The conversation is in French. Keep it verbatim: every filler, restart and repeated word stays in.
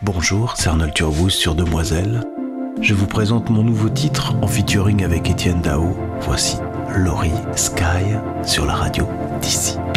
Bonjour, c'est Arnold Turbouz sur Demoiselle. Je vous présente mon nouveau titre en featuring avec Étienne Dao. Voici Laurie Sky sur la radio d'ici.